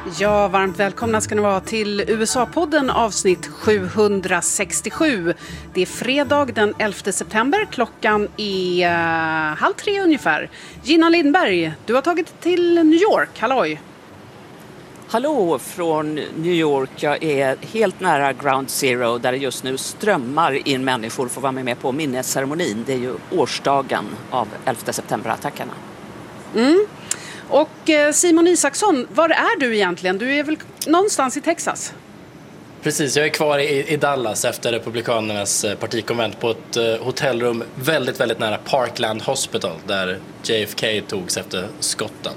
Ja, varmt välkomna ska ni vara till USA-podden avsnitt 767. Det är fredag den 11 september, klockan är 2:30 ungefär. Gina Lindberg, du har tagit till New York, halloj! Hallå från New York, jag är helt nära Ground Zero där det just nu strömmar in människor för att vara med på minnesceremonin. Det är ju årsdagen av 11 september-attackerna. Och Simon Isaksson, var är du egentligen? Du är väl någonstans i Texas? Precis, jag är kvar i Dallas efter Republikanernas partikonvent på ett hotellrum väldigt, väldigt nära Parkland Hospital där JFK togs efter skotten.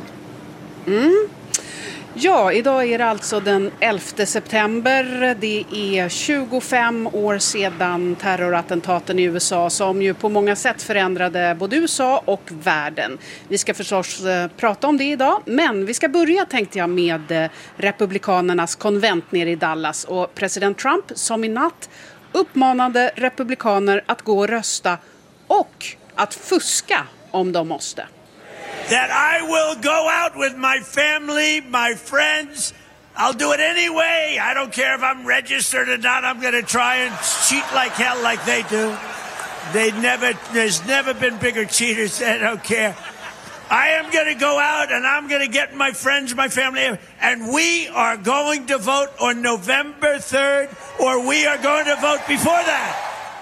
Ja, idag är det alltså den 11 september. Det är 25 år sedan terrorattentaten i USA som ju på många sätt förändrade både USA och världen. Vi ska förstås prata om det idag, men vi ska börja tänkte jag med republikanernas konvent nere i Dallas och president Trump som i natt uppmanade republikaner att gå och rösta och att fuska om de måste. That I will go out with my family, my friends. I'll do it anyway. I don't care if I'm registered or not. I'm going to try and cheat like hell like they do. There's never been bigger cheaters. I don't care. I am going to go out and I'm going to get my friends, my family, and we are going to vote on November 3rd, or we are going to vote before that.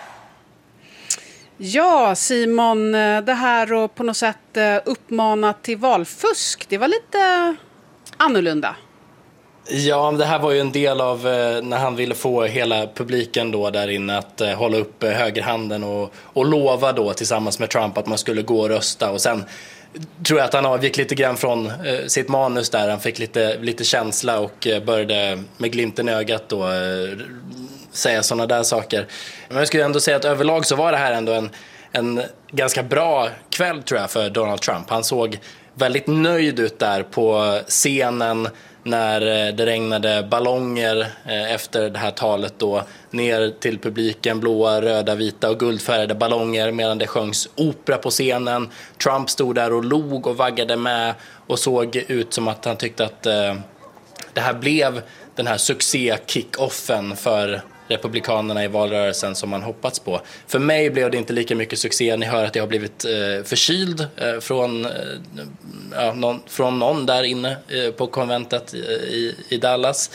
Ja, Simon, det här och på något sätt uppmana till valfusk, det var lite annorlunda. Ja, det här var ju en del av när han ville få hela publiken då där inne att hålla upp högerhanden och lova då tillsammans med Trump att man skulle gå och rösta. Och sen tror jag att han avgick lite grann från sitt manus där. Han fick lite känsla och började med glimten i ögat då säga sådana där saker. Men jag skulle ändå säga att överlag så var det här ändå en ganska bra kväll tror jag för Donald Trump. Han såg väldigt nöjd ut där på scenen när det regnade ballonger efter det här talet då ner till publiken, blåa, röda, vita och guldfärgade ballonger medan det sjöngs opera på scenen. Trump stod där och log och vaggade med och såg ut som att han tyckte att det här blev den här succé-kick-offen för republikanerna i valrörelsen som man hoppats på. För mig blev det inte lika mycket succé. Ni hör att jag har blivit förkyld från någon där inne på konventet i Dallas.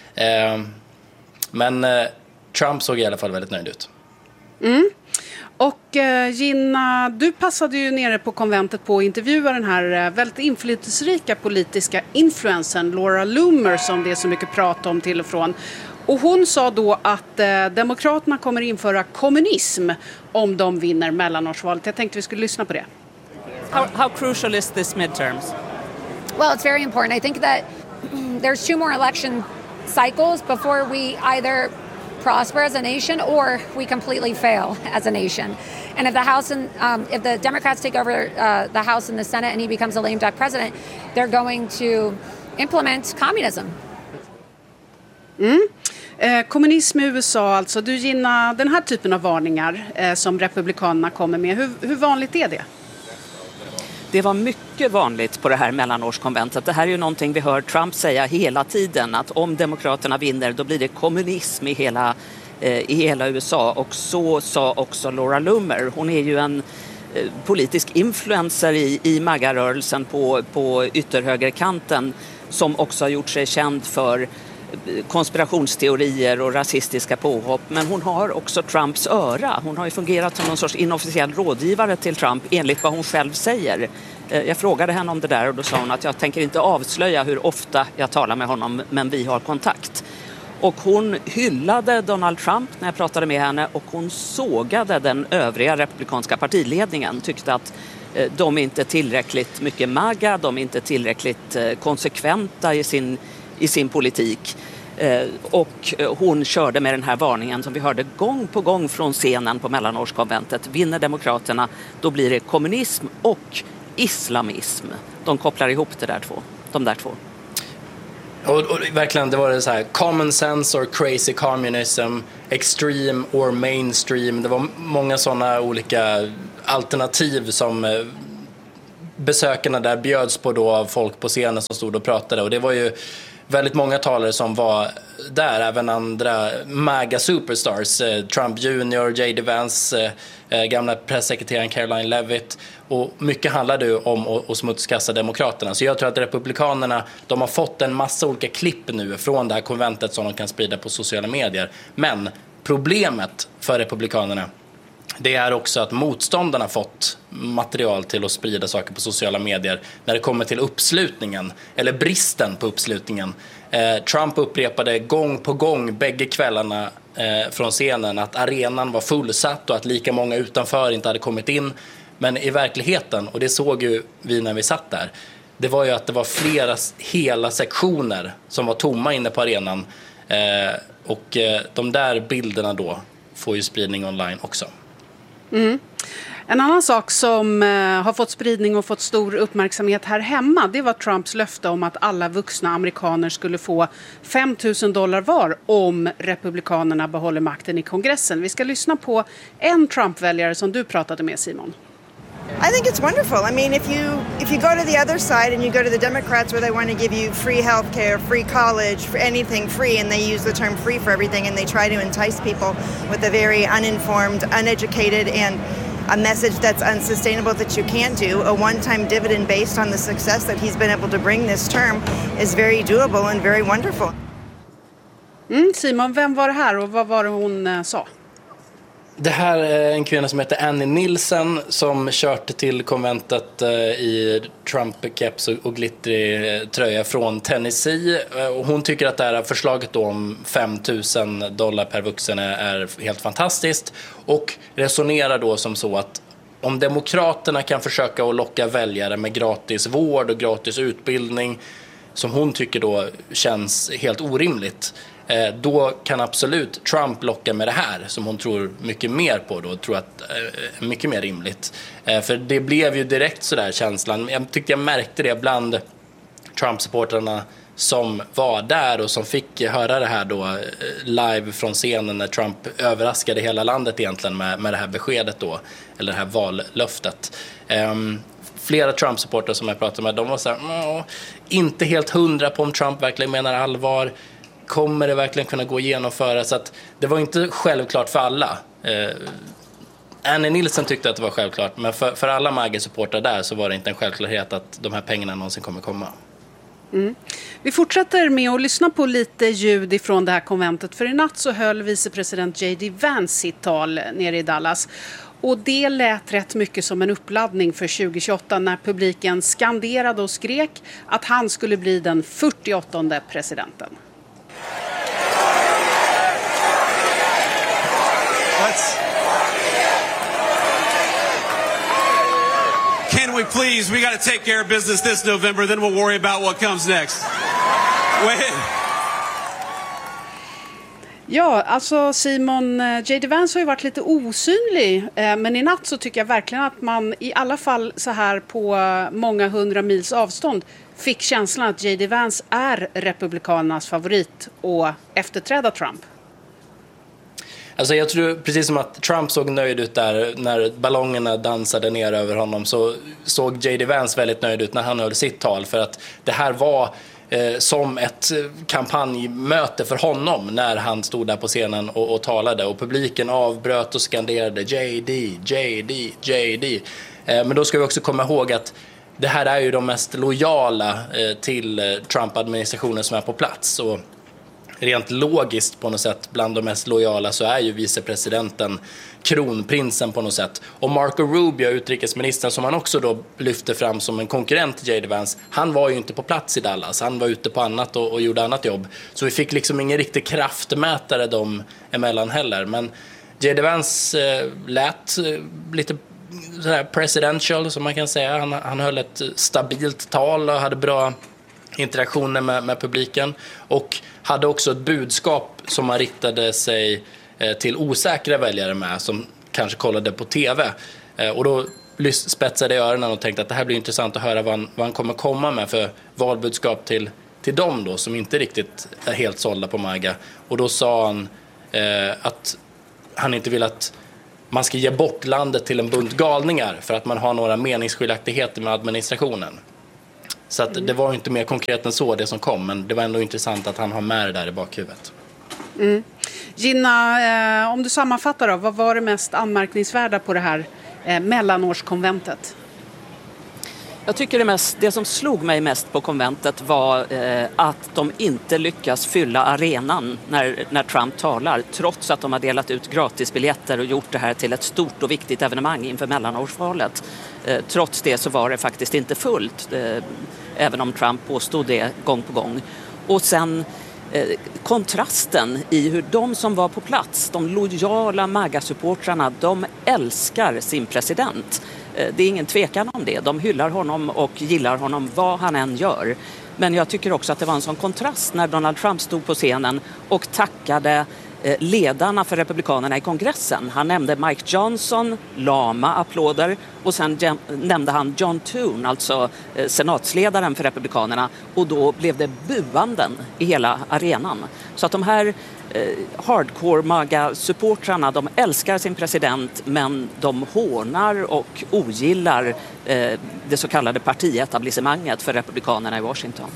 Men Trump såg i alla fall väldigt nöjd ut. Och Gina, du passade ju nere på konventet på att intervjua den här väldigt inflytelserika politiska influensen Laura Loomer som det är så mycket prat om till och från. Och hon sa då att Demokraterna kommer införa kommunism om de vinner mellanårsvalet. Jag tänkte vi skulle lyssna på det. How crucial is this midterms? Well, it's very important. I think that there's 2 more election cycles before we either prosper as a nation or we completely fail as a nation. And if the House and if the Democrats take over the House and the Senate and he becomes a lame duck president, they're going to implement communism. Kommunism i USA alltså. Du Gina, den här typen av varningar som republikanerna kommer med, hur vanligt är det? Det var mycket vanligt på det här mellanårskonventet. Det här är ju någonting vi hör Trump säga hela tiden, att om Demokraterna vinner då blir det kommunism i hela USA. Och så sa också Laura Loomer. Hon är ju en politisk influencer i MAGA-rörelsen på ytterhögerkanten som också har gjort sig känd för konspirationsteorier och rasistiska påhopp, men hon har också Trumps öra. Hon har ju fungerat som någon sorts inofficiell rådgivare till Trump enligt vad hon själv säger. Jag frågade henne om det där och då sa hon att jag tänker inte avslöja hur ofta jag talar med honom, men vi har kontakt. Och hon hyllade Donald Trump när jag pratade med henne och hon sågade den övriga republikanska partiledningen, tyckte att de inte är tillräckligt mycket MAGA, de är inte tillräckligt konsekventa i sin politik. Och hon körde med den här varningen som vi hörde gång på gång från scenen på mellanårskonventet. Vinner Demokraterna, då blir det kommunism och islamism. De kopplar ihop de där två. Och verkligen, det var det så här: common sense or crazy communism, extreme or mainstream. Det var många sådana olika alternativ som besökarna där bjöds på då av folk på scenen som stod och pratade. Och det var ju väldigt många talare som var där, även andra mega superstars, Trump Jr, J.D. Vance, gamla pressekreteraren Caroline Leavitt, och mycket handlade om att smutskasta demokraterna. Så jag tror att republikanerna, de har fått en massa olika klipp nu från det här konventet som de kan sprida på sociala medier. Men problemet för republikanerna, det är också att motståndarna fått material till att sprida saker på sociala medier när det kommer till uppslutningen, eller bristen på uppslutningen. Trump upprepade gång på gång bägge kvällarna från scenen att arenan var fullsatt och att lika många utanför inte hade kommit in. Men i verkligheten, och det såg ju vi när vi satt där, det var ju att det var flera hela sektioner som var tomma inne på arenan. Och de där bilderna då får ju spridning online också. Mm. En annan sak som har fått spridning och fått stor uppmärksamhet här hemma, det var Trumps löfte om att alla vuxna amerikaner skulle få $5,000 var om republikanerna behåller makten i kongressen. Vi ska lyssna på en Trump-väljare som du pratade med, Simon. I think it's wonderful. I mean, if you go to the other side and you go to the Democrats where they want to give you free health care, free college, for anything free, and they use the term free for everything, and they try to entice people with a very uninformed, uneducated, and a message that's unsustainable that you can't do, a one-time dividend based on the success that he's been able to bring this term is very doable and very wonderful. Simon, vem var det här och vad var det hon sa? Det här är en kvinna som heter Annie Nielsen som körde till konventet i Trump-keps och glittrig tröja från Tennessee. Och hon tycker att det här förslaget då om $5,000 per vuxen är helt fantastiskt och resonerar då som så att om demokraterna kan försöka att locka väljare med gratis vård och gratis utbildning, som hon tycker då känns helt orimligt, då kan absolut Trump locka med det här som hon tror mycket mer på då, tror att är mycket mer rimligt. För det blev ju direkt så där känslan. Jag tyckte jag märkte det bland Trump-supportrarna som var där och som fick höra det här då live från scenen när Trump överraskade hela landet egentligen med det här beskedet då, eller det här vallöftet. Flera Trump-supportrar som jag pratade med, de var så här, inte helt 100 på om Trump verkligen menar allvar. Kommer det verkligen kunna gå att genomföra? Så att det var inte självklart för alla. Annie Nielsen tyckte att det var självklart, men för alla MAGA-supportrar där så var det inte en självklarhet att de här pengarna någonsin kommer komma. Vi fortsätter med att lyssna på lite ljud ifrån det här konventet, för i natt så höll vicepresident J.D. Vance sitt tal nere i Dallas. Och det lät rätt mycket som en uppladdning för 2028 när publiken skanderade och skrek att han skulle bli den 48:e presidenten. Can we please, we got to take care of business this November, then we'll worry about what comes next. Ja, alltså Simon, J.D. Vance har ju varit lite osynlig, men i natt så tycker jag verkligen att man i alla fall så här på många 100 mils avstånd fick känslan att J.D. Vance är republikanernas favorit och efterträda Trump. Alltså jag tror precis som att Trump såg nöjd ut där när ballongerna dansade ner över honom, så såg J.D. Vance väldigt nöjd ut när han höll sitt tal, för att det här var som ett kampanjmöte för honom när han stod där på scenen och talade, och publiken avbröt och skanderade JD, JD, JD. Men då ska vi också komma ihåg att det här är ju de mest lojala till Trump-administrationen som är på plats, och rent logiskt på något sätt bland de mest lojala så är ju vicepresidenten kronprinsen på något sätt. Och Marco Rubio, utrikesministern, som han också då lyfte fram som en konkurrent till J.D. Vance, han var ju inte på plats i Dallas, han var ute på annat och gjorde annat jobb, så vi fick liksom ingen riktig kraftmätare dem emellan heller. Men J.D. Vance lät lite sådär presidential som man kan säga. Han höll ett stabilt tal och hade bra interaktioner med publiken, och hade också ett budskap som man riktade sig till osäkra väljare med, som kanske kollade på tv, och då spetsade jag öronen och tänkte att det här blir intressant att höra vad han kommer komma med för valbudskap till dem då som inte riktigt är helt sålda på MAGA. Och då sa han att han inte vill att man ska ge bort landet till en bunt galningar för att man har några meningsskiljaktigheter med administrationen. Så att det var inte mer konkret än så det som kom, men det var ändå intressant att han har med det där i bakhuvudet. Gina, om du sammanfattar då, vad var det mest anmärkningsvärda på det här mellanårskonventet? Jag tycker det som slog mig mest på konventet var att de inte lyckas fylla arenan när Trump talar, trots att de har delat ut gratisbiljetter och gjort det här till ett stort och viktigt evenemang inför mellanårsvalet. Trots det så var det faktiskt inte fullt, även om Trump påstod det gång på gång. Och sen kontrasten i hur de som var på plats, de lojala MAGA-supportrarna, de älskar sin president. Det är ingen tvekan om det. De hyllar honom och gillar honom vad han än gör. Men jag tycker också att det var en sån kontrast när Donald Trump stod på scenen och tackade ledarna för republikanerna i kongressen. Han nämnde Mike Johnson, lama applåder, och sen nämnde han John Thune, alltså senatsledaren för republikanerna, och då blev det buanden i hela arenan. Så att de här hardcore MAGA-supportrarna, de älskar sin president, men de hånar och ogillar det så kallade partietablissemanget för republikanerna i Washington.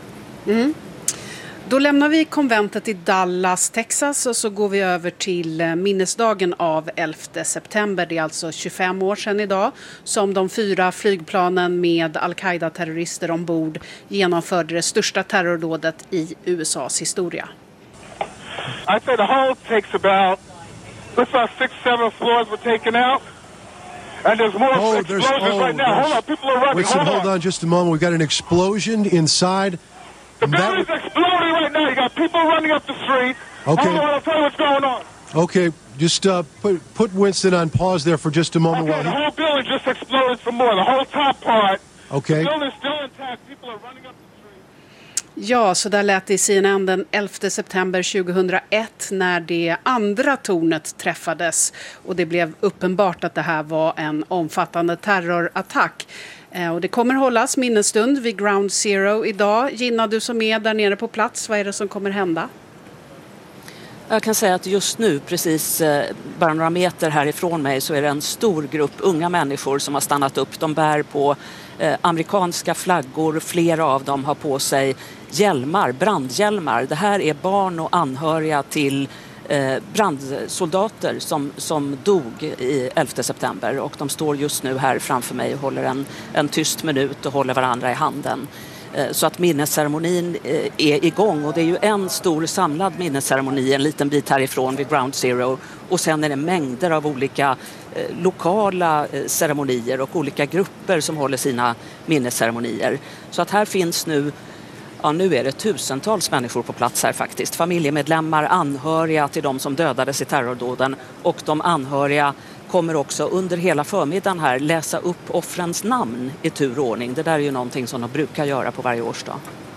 Då lämnar vi konventet i Dallas, Texas, och så går vi över till minnesdagen av 11 september. Det är alltså 25 år sedan idag som de 4 flygplanen med al-Qaida-terrorister ombord genomförde det största terrordådet i USAs historia. I say the whole takes about, looks like 6-7 floors were taken out. And there's more explosions right now. Hold on, people are running. Hold on just a moment. We've got an explosion inside. The building's exploding right now. You got people running up the street. Okay. Hold on, I'll tell you what's going on. Okay, just put Winston on pause there for just a moment. Okay, the whole building just exploded some more. The whole top part. Okay. The building's still intact. People are running up the street. Ja, så där lät det i CNN den 11 september 2001 när det andra tornet träffades. Och det blev uppenbart att det här var en omfattande terrorattack. Och det kommer hållas minnesstund vid Ground Zero idag. Gina, du som är där nere på plats, vad är det som kommer hända? Jag kan säga att just nu, precis bara några meter härifrån mig, så är det en stor grupp unga människor som har stannat upp. De bär på amerikanska flaggor, flera av dem har på sig hjälmar, brandhjälmar. Det här är barn och anhöriga till brandsoldater som dog i 11 september, och de står just nu här framför mig och håller en tyst minut och håller varandra i handen. Så att minnesceremonin är igång, och det är ju en stor samlad minnesceremoni en liten bit härifrån vid Ground Zero, och sen är det mängder av olika lokala ceremonier och olika grupper som håller sina minnesceremonier. Så att här finns nu är det tusentals människor på plats här faktiskt. Familjemedlemmar, anhöriga till de som dödades i terrordåden, och de anhöriga kommer också under hela förmiddagen här läsa upp offrens namn i turordning. Det där är ju någonting som de brukar göra på varje årsdag.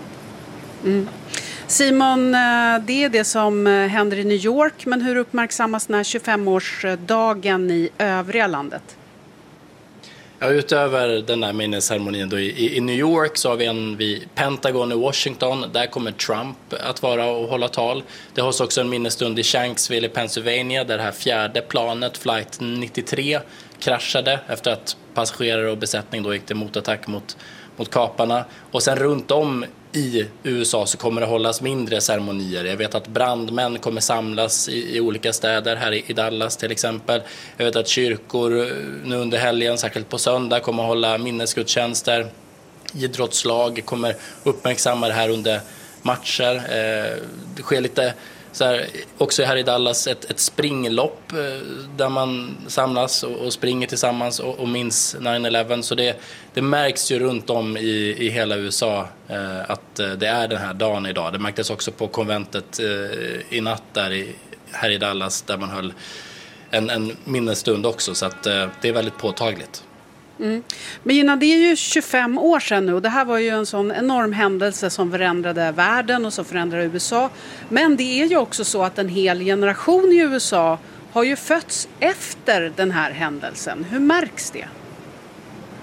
Simon, det är det som händer i New York, men hur uppmärksammas den här 25-årsdagen i övriga landet? Ja, utöver den här minnesceremonin då i New York så har vi en vid Pentagon i Washington. Där kommer Trump att vara och hålla tal. Det hålls också en minnesstund i Shanksville i Pennsylvania där det här 4:e planet, flight 93, kraschade efter att passagerare och besättning då gick till motattack mot kaparna. Och sen runt om i USA så kommer det hållas mindre ceremonier. Jag vet att brandmän kommer samlas i olika städer, här i Dallas till exempel. Jag vet att kyrkor nu under helgen, särskilt på söndag, kommer hålla minnesgudstjänster. Idrottslag kommer uppmärksamma det här under matcher. Det sker lite så här, också här i Dallas ett springlopp där man samlas och springer tillsammans och minns 9/11. Så det märks ju runt om i hela USA att det är den här dagen idag. Det märktes också på konventet i natt här i Dallas där man höll en minnesstund också. Så att det är väldigt påtagligt. Men Gina, det är ju 25 år sedan nu, och det här var ju en sån enorm händelse som förändrade världen och som förändrade USA. Men det är ju också så att en hel generation i USA har ju fötts efter den här händelsen. Hur märks det?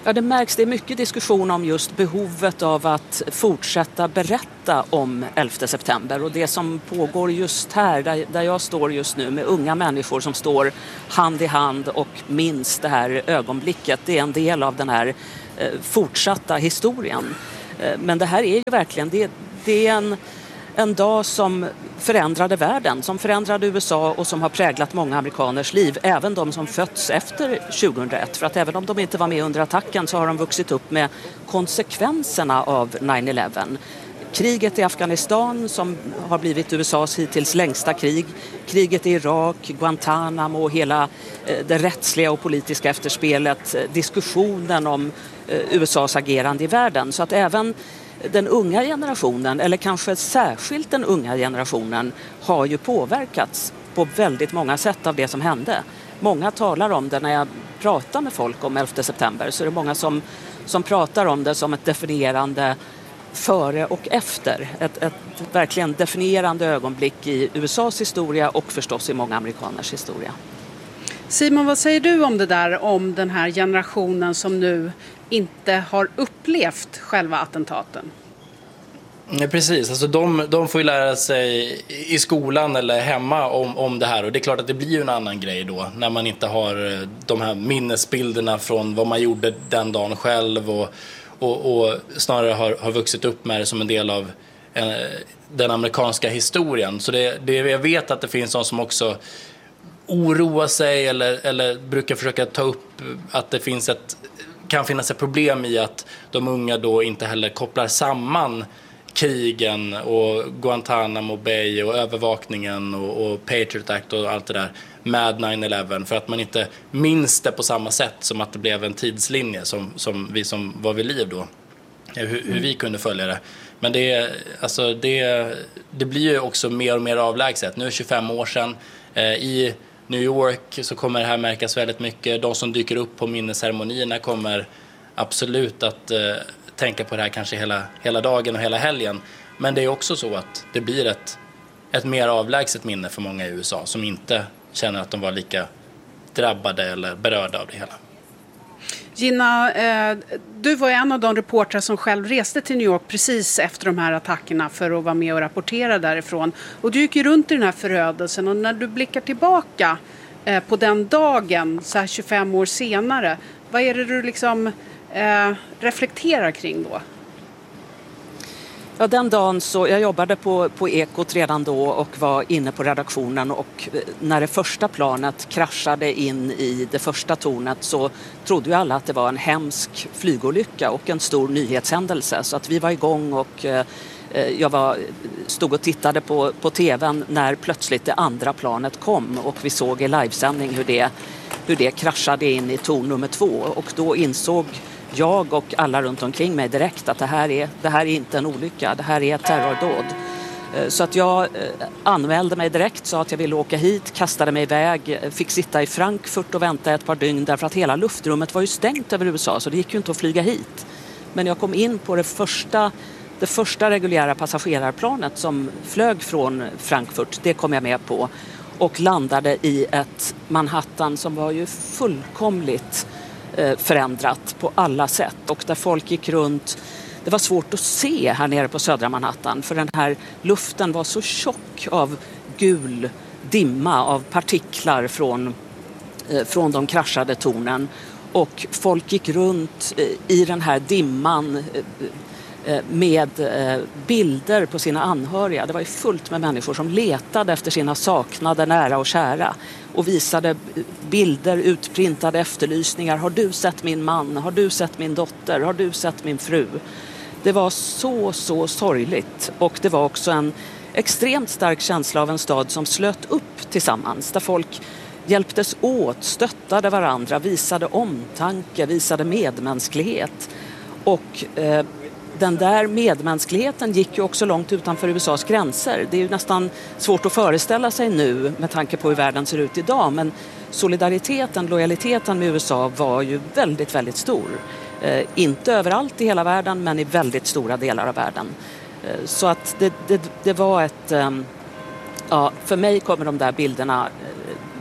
Ja, det märks. Det är mycket diskussion om just behovet av att fortsätta berätta om 11 september. Och det som pågår just här, där jag står just nu med unga människor som står hand i hand och minns det här ögonblicket. Det är en del av den här fortsatta historien. Men det här är ju verkligen, det är en dag som förändrade världen, som förändrade USA och som har präglat många amerikaners liv, även de som fötts efter 2001. För att även om de inte var med under attacken så har de vuxit upp med konsekvenserna av 9/11. Kriget i Afghanistan som har blivit USAs hittills längsta krig, kriget i Irak, Guantanamo och hela det rättsliga och politiska efterspelet, diskussionen om USAs agerande i världen. Så att även den unga generationen, eller kanske särskilt den unga generationen, har ju påverkats på väldigt många sätt av det som hände. Många talar om det när jag pratar med folk om 11 september, så är det många som pratar om det som ett definierande före och efter. Ett verkligen definierande ögonblick i USAs historia och förstås i många amerikaners historia. Simon, vad säger du om det där, om den här generationen som nu inte har upplevt själva attentaten? Ja, precis, alltså de får ju lära sig i skolan eller hemma om det här, och det är klart att det blir ju en annan grej då när man inte har de här minnesbilderna från vad man gjorde den dagen själv och snarare har vuxit upp med det som en del av den amerikanska historien. Så jag vet att det finns någon som också oroar sig eller brukar försöka ta upp att det kan finnas ett problem i att de unga då inte heller kopplar samman krigen och Guantanamo Bay och övervakningen och Patriot Act och allt det där med 9/11, för att man inte minns det på samma sätt som att det blev en tidslinje som vi som var vid liv då, hur vi kunde följa det. Men det blir ju också mer och mer avlägset. Nu är det 25 år sedan. I New York så kommer det här märkas väldigt mycket. De som dyker upp på minnesceremonierna kommer absolut att tänka på det här kanske hela dagen och hela helgen. Men det är också så att det blir ett mer avlägset minne för många i USA som inte känner att de var lika drabbade eller berörda av det hela. Gina, du var en av de reportrar som själv reste till New York precis efter de här attackerna för att vara med och rapportera därifrån. Och du gick ju runt i den här förödelsen, och när du blickar tillbaka på den dagen så här 25 år senare, vad är det du liksom reflekterar kring då? Ja, den dagen så jag jobbade på Ekot redan då och var inne på redaktionen, och när det första planet kraschade in i det första tornet så trodde ju alla att det var en hemsk flygolycka och en stor nyhetshändelse. Så att vi var igång, och jag stod och tittade på tvn när plötsligt det andra planet kom, och vi såg i livesändning hur det kraschade in i torn nummer 2, och då insåg jag och alla runt omkring mig direkt att det här är inte en olycka, det här är ett terrordåd. Så att jag anmälde mig direkt, sa att jag ville åka hit, kastade mig iväg, fick sitta i Frankfurt och vänta ett par dygn därför att hela luftrummet var ju stängt över USA, så det gick ju inte att flyga hit. Men jag kom in på det första reguljära passagerarplanet som flög från Frankfurt, det kom jag med på, och landade i ett Manhattan som var ju fullkomligt förändrat på alla sätt, och där folk gick runt. Det var svårt att se här nere på södra Manhattan, för den här luften var så tjock av gul dimma, av partiklar från de kraschade tornen, och folk gick runt i den här dimman med bilder på sina anhöriga. Det var ju fullt med människor som letade efter sina saknade nära och kära och visade bilder, utprintade efterlysningar. Har du sett min man? Har du sett min dotter? Har du sett min fru? Det var så sorgligt, och det var också en extremt stark känsla av en stad som slöt upp tillsammans, där folk hjälptes åt, stöttade varandra, visade omtanke, visade medmänsklighet. Och den där medmänskligheten gick ju också långt utanför USAs gränser. Det är ju nästan svårt att föreställa sig nu med tanke på hur världen ser ut idag, men solidariteten, lojaliteten med USA var ju väldigt, väldigt stor. Inte överallt i hela världen, men i väldigt stora delar av världen. Så att det var ett... Ja, för mig kommer de där bilderna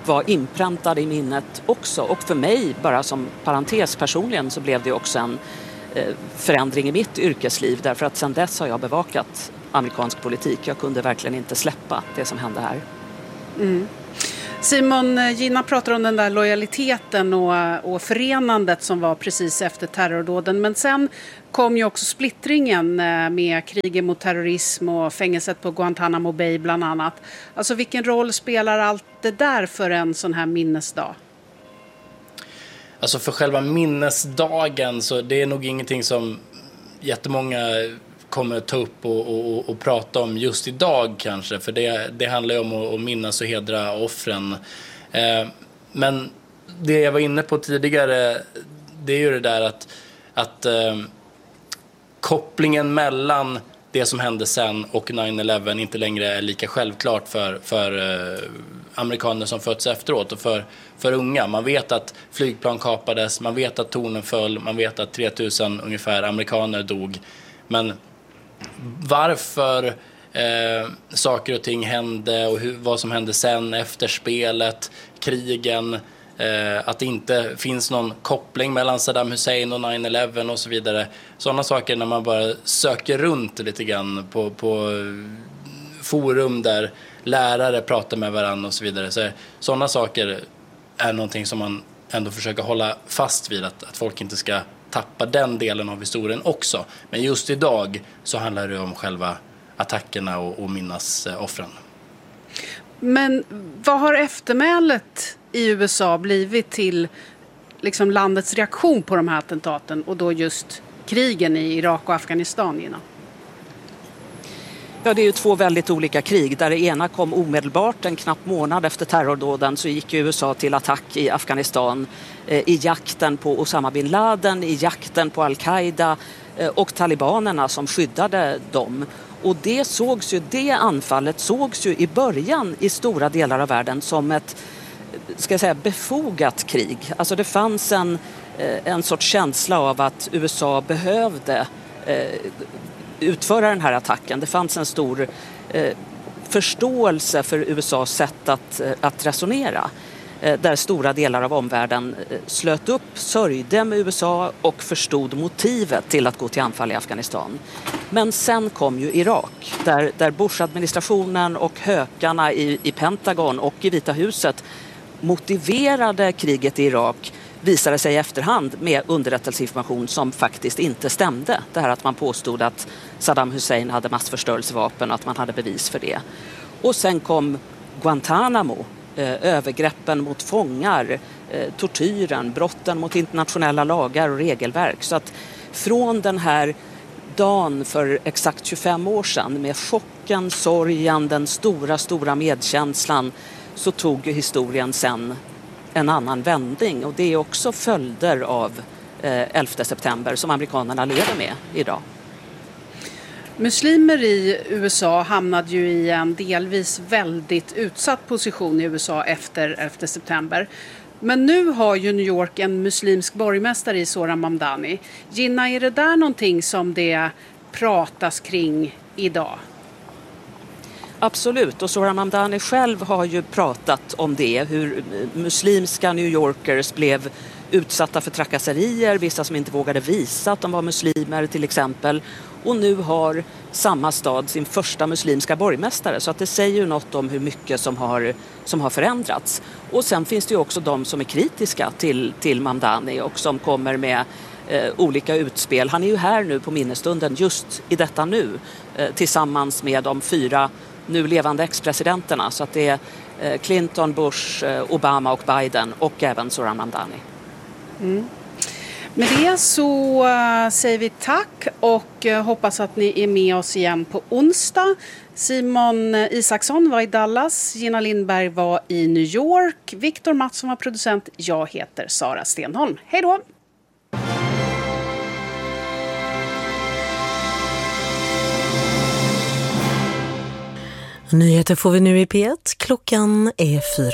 var inpräntade i minnet också. Och för mig, bara som parentes personligen, så blev det också en förändring i mitt yrkesliv. Därför att sedan dess har jag bevakat amerikansk politik. Jag kunde verkligen inte släppa det som hände här. Mm. Simon, Gina pratar om den där lojaliteten och förenandet som var precis efter terrordåden. Men sen kom ju också splittringen med kriget mot terrorism och fängelset på Guantanamo Bay bland annat. Alltså vilken roll spelar allt det där för en sån här minnesdag? Alltså för själva minnesdagen så det är nog ingenting som jättemånga kommer ta upp och prata om just idag kanske. För det handlar ju om att minnas och hedra offren. Men det jag var inne på tidigare, det är ju det där att kopplingen mellan det som hände sen och 9/11 inte längre är lika självklart för amerikaner som fötts efteråt och för unga. Man vet att flygplan kapades, man vet att tornen föll, man vet att 3000 ungefär amerikaner dog. Men varför saker och ting hände och vad som hände sen efter spelet, krigen, att det inte finns någon koppling mellan Saddam Hussein och 9/11 och så vidare. Sådana saker när man bara söker runt lite grann på forum där lärare pratar med varandra och så vidare. Så sådana saker är någonting som man ändå försöker hålla fast vid, att folk inte ska tappa den delen av historien också. Men just idag så handlar det om själva attackerna och minnas offren. Men vad har eftermälet i USA blivit till liksom landets reaktion på de här attentaten och då just krigen i Irak och Afghanistan, Gina? Ja, det är ju två väldigt olika krig. Där det ena kom omedelbart, en knapp månad efter terrordåden, så gick ju USA till attack i Afghanistan i jakten på Osama bin Laden, i jakten på Al-Qaida och talibanerna som skyddade dem. Och det anfallet sågs ju i början i stora delar av världen som ett, ska jag säga, befogat krig. Alltså det fanns en sorts känsla av att USA behövde utföra den här attacken. Det fanns en stor förståelse för USAs sätt att resonera. Där stora delar av omvärlden slöt upp, sörjde med USA och förstod motivet till att gå till anfall i Afghanistan. Men sen kom ju Irak, där Bush-administrationen och hökarna i Pentagon och i Vita huset motiverade kriget i Irak, visade sig i efterhand med underrättelseinformation som faktiskt inte stämde. Det här att man påstod att Saddam Hussein hade massförstörelsevapen och att man hade bevis för det. Och sen kom Guantanamo, övergreppen mot fångar, tortyren, brotten mot internationella lagar och regelverk. Så att från den här dagen för exakt 25 år sedan med chocken, sorgen, den stora medkänslan, så tog historien sen en annan vändning. Och det är också följder av 11 september som amerikanerna lever med idag. Muslimer i USA hamnade ju i en delvis väldigt utsatt position i USA efter 11 september. Men nu har ju New York en muslimsk borgmästare i Zohran Mamdani. Gina, är det där någonting som det pratas kring idag? Absolut, och Zohran Mamdani själv har ju pratat om det, hur muslimska New Yorkers blev utsatta för trakasserier, vissa som inte vågade visa att de var muslimer till exempel. Och nu har samma stad sin första muslimska borgmästare, så att det säger ju något om hur mycket som har förändrats. Och sen finns det ju också de som är kritiska till Mamdani och som kommer med olika utspel. Han är ju här nu på minnesstunden just i detta nu tillsammans med de 4 nu levande ex-presidenterna. Så att det är Clinton, Bush, Obama och Biden och även Zohran Mamdani. Mm. Med det så säger vi tack och hoppas att ni är med oss igen på onsdag. Simon Isaksson var i Dallas, Gina Lindberg var i New York, Viktor Mattsson var producent, jag heter Sara Stenholm. Hej då! Nyheter får vi nu i P1. Klockan är 4.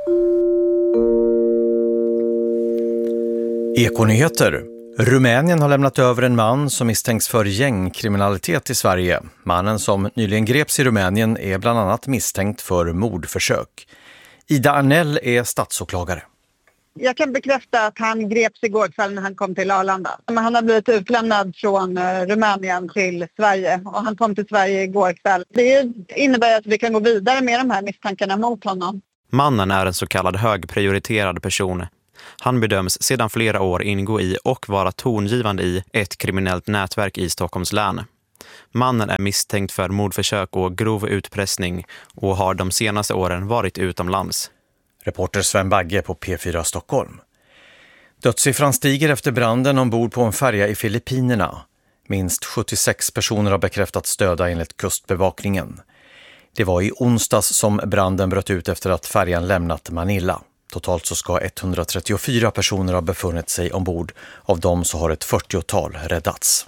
Ekonyheter. Rumänien har lämnat över en man som misstänks för gängkriminalitet i Sverige. Mannen som nyligen greps i Rumänien är bland annat misstänkt för mordförsök. Ida Arnell är statsåklagare. Jag kan bekräfta att han greps igår kväll när han kom till Arlanda. Han har blivit utlämnad från Rumänien till Sverige och han kom till Sverige igår kväll. Det innebär att vi kan gå vidare med de här misstankarna mot honom. Mannen är en så kallad högprioriterad person. Han bedöms sedan flera år ingå i och vara tongivande i ett kriminellt nätverk i Stockholms län. Mannen är misstänkt för mordförsök och grov utpressning och har de senaste åren varit utomlands. Reporter Sven Bagge på P4 Stockholm. Dödssiffran stiger efter branden ombord på en färja i Filippinerna. Minst 76 personer har bekräftats döda enligt kustbevakningen. Det var i onsdags som branden bröt ut efter att färjan lämnat Manila. Totalt så ska 134 personer ha befunnit sig ombord. Av dem så har ett 40-tal räddats.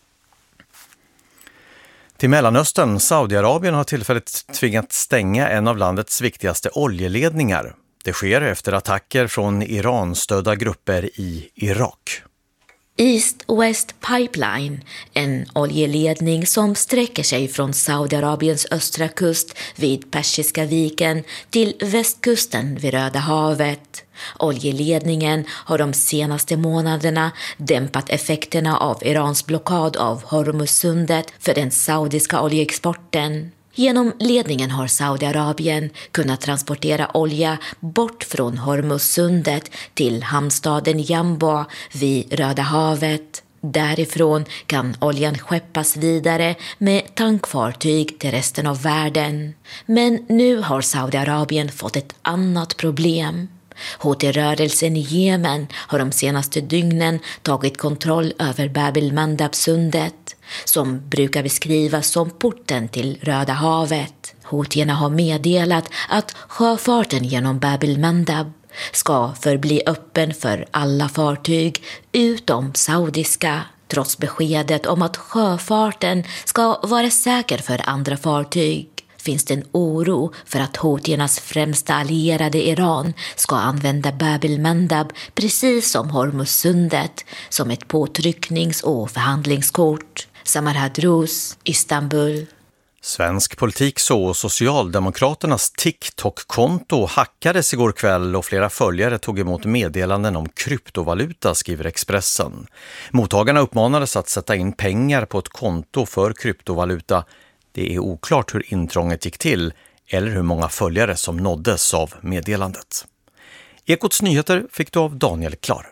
Till Mellanöstern, Saudiarabien har tillfälligt tvingat stänga en av landets viktigaste oljeledningar. Det sker efter attacker från Iran-stödda grupper i Irak. East-West Pipeline, en oljeledning som sträcker sig från Saudiarabiens östra kust vid Persiska viken till västkusten vid Röda havet. Oljeledningen har de senaste månaderna dämpat effekterna av Irans blockad av Hormuzsundet för den saudiska oljeexporten. Genom ledningen har Saudiarabien kunnat transportera olja bort från Hormuzsundet till hamnstaden Jambo vid Röda havet. Därifrån kan oljan skeppas vidare med tankfartyg till resten av världen. Men nu har Saudiarabien fått ett annat problem. Houthi-rörelsen i Jemen har de senaste dygnen tagit kontroll över Bab el-Mandab-sundet, som brukar beskrivas som porten till Röda havet. Houthierna har meddelat att sjöfarten genom Bab el-Mandab ska förbli öppen för alla fartyg utom saudiska, trots beskedet om att sjöfarten ska vara säker för andra fartyg. Finns det en oro för att Houthiernas främsta allierade Iran ska använda Bab el-Mandab precis som Hormuzsundet som ett påtrycknings- och förhandlingskort. Samar Hadrous, Istanbul. Svensk politik så Socialdemokraternas TikTok-konto hackades igår kväll och flera följare tog emot meddelanden om kryptovaluta, skriver Expressen. Mottagarna uppmanades att sätta in pengar på ett konto för kryptovaluta. Det är oklart hur intrånget gick till eller hur många följare som nåddes av meddelandet. Ekots nyheter fick du av Daniel Klar.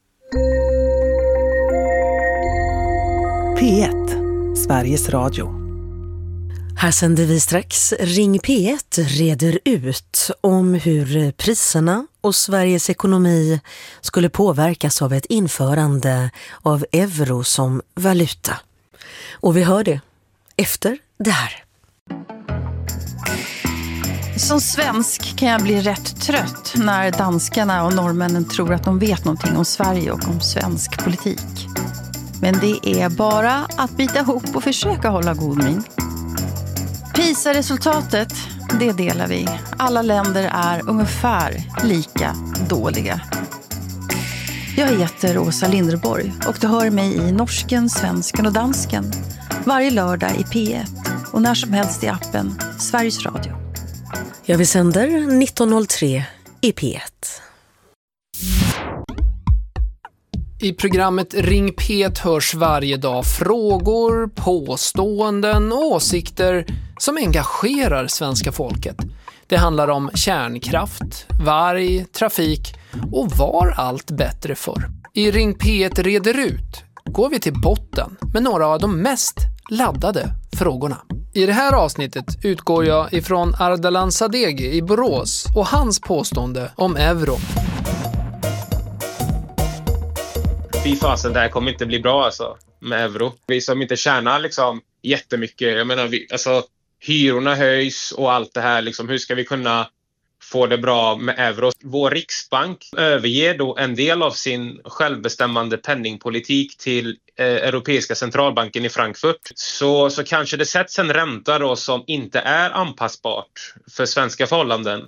P1, Sveriges Radio. Här sänder vi strax Ring P1 reder ut om hur priserna och Sveriges ekonomi skulle påverkas av ett införande av euro som valuta. Och vi hör det efter det här. Som svensk kan jag bli rätt trött när danskarna och norrmännen tror att de vet någonting om Sverige och om svensk politik. Men det är bara att bita ihop och försöka hålla god min. PISA-resultatet, det delar vi. Alla länder är ungefär lika dåliga. Jag heter Åsa Linderborg och du hör mig i Norsken, Svensken och Dansken varje lördag i P1 och när som helst i appen Sveriges Radio. Ja, vi sänder 19.03 i P1. I programmet Ring P1 hörs varje dag frågor, påståenden och åsikter som engagerar svenska folket. Det handlar om kärnkraft, varg, trafik och var allt bättre för. I Ring P1 reder ut går vi till botten med några av de mest laddade frågorna. I det här avsnittet utgår jag ifrån Ardalan Sadeghi i Borås och hans påstående om euro. Fy fasen, det här kommer inte bli bra alltså, med euro. Vi som inte tjänar liksom jättemycket, jag menar, hyrorna höjs och allt det här, liksom, hur ska vi kunna få det bra med euro? Vår riksbank överger då en del av sin självbestämmande penningpolitik till Europeiska centralbanken i Frankfurt. Så kanske det sätts en ränta då som inte är anpassbart för svenska förhållanden.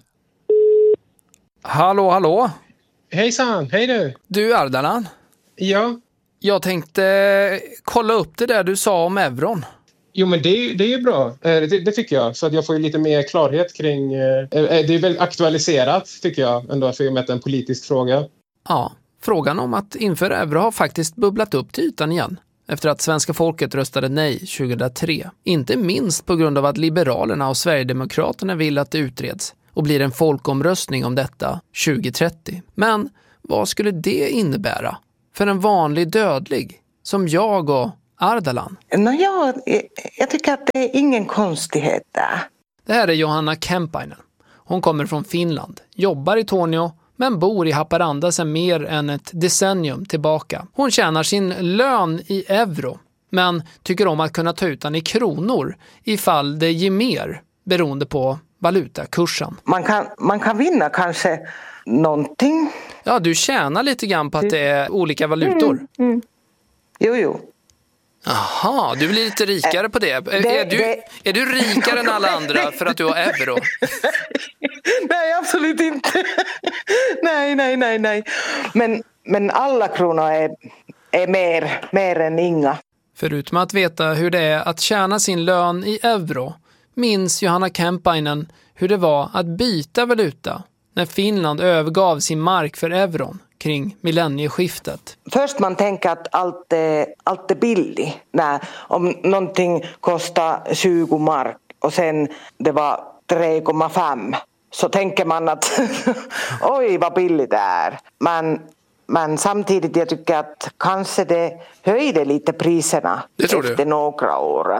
Hallå? Hejsan, hej du. Du Ardalan? Ja? Jag tänkte kolla upp det där du sa om euron. Jo, men det är ju bra. Det tycker jag. Så att jag får lite mer klarhet kring... Det är väl aktualiserat, tycker jag, ändå, för att mäta en politisk fråga. Ja, frågan om att införa euro har faktiskt bubblat upp till ytan igen. Efter att svenska folket röstade nej 2003. Inte minst på grund av att Liberalerna och Sverigedemokraterna vill att det utreds och blir en folkomröstning om detta 2030. Men vad skulle det innebära för en vanlig dödlig som jag och Ardalan? Jag tycker att det är ingen konstighet där. Det här är Johanna Kemppainen. Hon kommer från Finland, jobbar i Tornio men bor i Haparanda sedan mer än ett decennium tillbaka. Hon tjänar sin lön i euro men tycker om att kunna ta ut den i kronor ifall det ger mer beroende på valutakursen. Man kan vinna kanske någonting. Ja, du tjänar lite grann på att det är olika valutor. Jo. Aha, du blir lite rikare på det. Är du rikare än alla andra för att du har euro? Nej, absolut inte. Nej. Men alla kronor är mer än inga. Förutom att veta hur det är att tjäna sin lön i euro, minns Johanna Kemppainen hur det var att byta valuta när Finland övergav sin mark för euron kring millennieskiftet. Först man tänker att allt är billigt. Om någonting kostar 20 mark och sen det var 3,5 så tänker man att oj vad billigt det är. Men samtidigt jag tycker att kanske det höjde lite priserna efter några år.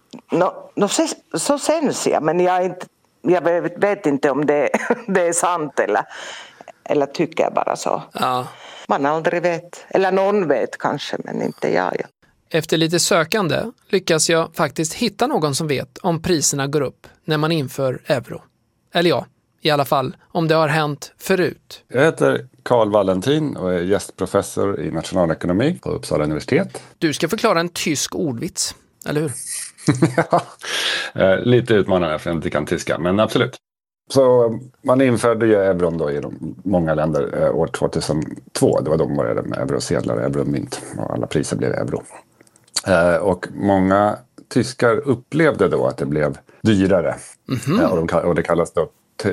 Så känns jag, men jag vet inte om det är sant eller tycker jag bara så. Ja. Man aldrig vet. Eller någon vet kanske, men inte jag. Efter lite sökande lyckas jag faktiskt hitta någon som vet om priserna går upp när man inför euro. Eller ja, i alla fall om det har hänt förut. Jag heter Carl Valentin och är gästprofessor i nationalekonomi på Uppsala universitet. Du ska förklara en tysk ordvits, eller hur? Ja, lite utmanande för jag inte kan tyska, men absolut. Så man införde ju euron då i många länder år 2002. Det var de började med eurosedlar och euromynt och alla priser blev euro. Och många tyskar upplevde då att det blev dyrare. Mm-hmm. Och det kallas då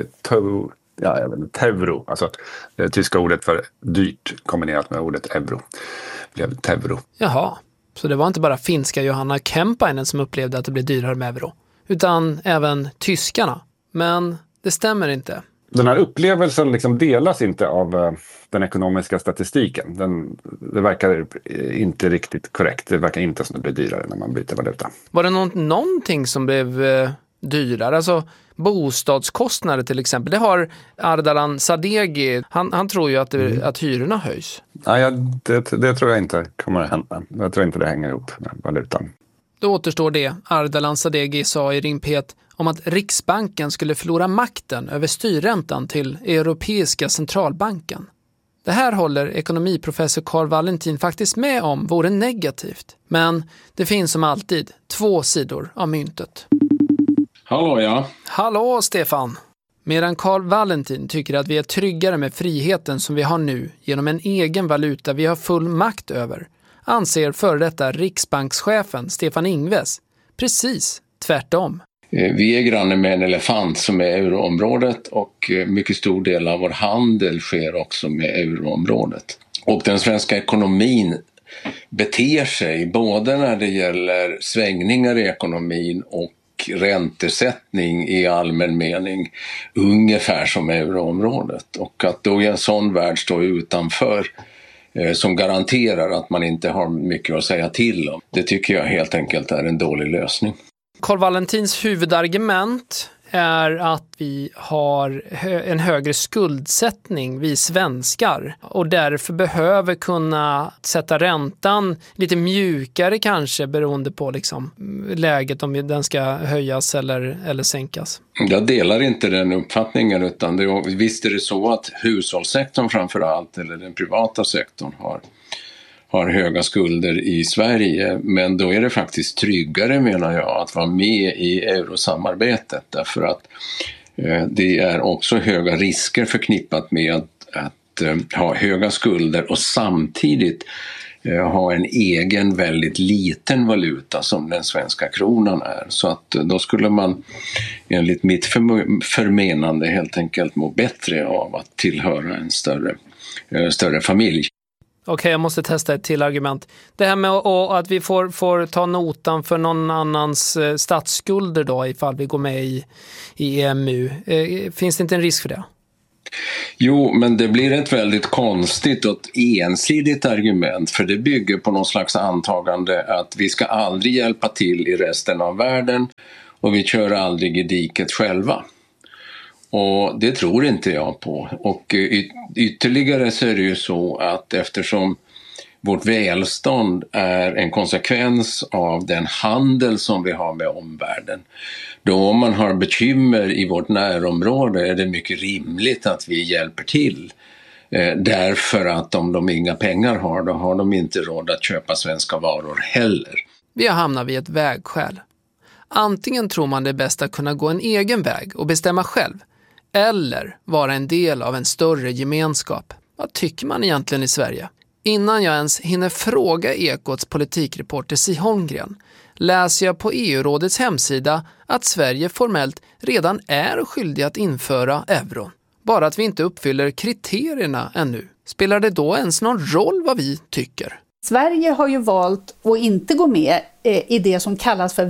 teuro. Alltså det tyska ordet för dyrt kombinerat med ordet euro blev teuro. Jaha, så det var inte bara finska Johanna Kemppainen som upplevde att det blev dyrare med euro, utan även tyskarna. Men det stämmer inte. Den här upplevelsen liksom delas inte av den ekonomiska statistiken. Det verkar inte riktigt korrekt. Det verkar inte som det blir dyrare när man byter valuta. Var det någonting som blev dyrare? Alltså bostadskostnader till exempel. Det har Ardalan Sadeghi. Han tror ju att hyrorna höjs. Nej, det tror jag inte kommer att hända. Jag tror inte det hänger ihop med valutan. Då återstår det Ardalan Sadeghi sa i Ring P1 om att Riksbanken skulle förlora makten över styrräntan till Europeiska centralbanken. Det här håller ekonomiprofessor Carl Valentin faktiskt med om vore negativt. Men det finns som alltid två sidor av myntet. Hallå ja. Hallå Stefan. Medan Carl Valentin tycker att vi är tryggare med friheten som vi har nu genom en egen valuta vi har full makt över, anser före detta riksbankschefen Stefan Ingves precis tvärtom. Vi är granne med en elefant som är euroområdet och mycket stor del av vår handel sker också med euroområdet. Och den svenska ekonomin beter sig både när det gäller svängningar i ekonomin och räntesättning i allmän mening ungefär som euroområdet. Och att då i en sån värld stå utanför som garanterar att man inte har mycket att säga till om, det tycker jag helt enkelt är en dålig lösning. Carl Valentins huvudargument är att vi har en högre skuldsättning, vi svenskar, och därför behöver kunna sätta räntan lite mjukare kanske beroende på liksom läget, om den ska höjas eller sänkas. Jag delar inte den uppfattningen, utan visst är det så att hushållssektorn framförallt eller den privata sektorn har höga skulder i Sverige, men då är det faktiskt tryggare menar jag att vara med i eurosamarbetet, därför att det är också höga risker förknippat med att ha höga skulder och samtidigt ha en egen väldigt liten valuta som den svenska kronan är. Så att då skulle man enligt mitt förmenande helt enkelt må bättre av att tillhöra en större familj. Okej, jag måste testa ett till argument. Det här med att vi får ta notan för någon annans statsskulder då ifall vi går med i EMU. Finns det inte en risk för det? Jo, men det blir ett väldigt konstigt och ensidigt argument, för det bygger på någon slags antagande att vi ska aldrig hjälpa till i resten av världen och vi kör aldrig i diket själva. Och det tror inte jag på. Och ytterligare så är det ju så att eftersom vårt välstånd är en konsekvens av den handel som vi har med omvärlden, då om man har bekymmer i vårt närområde är det mycket rimligt att vi hjälper till. Därför att om de inga pengar har, då har de inte råd att köpa svenska varor heller. Vi har hamnat vid ett vägskäl. Antingen tror man det är bäst att kunna gå en egen väg och bestämma själv, eller vara en del av en större gemenskap. Vad tycker man egentligen i Sverige? Innan jag ens hinner fråga Ekots politikreporter Siv Holmgren läser jag på EU-rådets hemsida att Sverige formellt redan är skyldig att införa euron. Bara att vi inte uppfyller kriterierna ännu. Spelar det då ens någon roll vad vi tycker? Sverige har ju valt att inte gå med i det som kallas för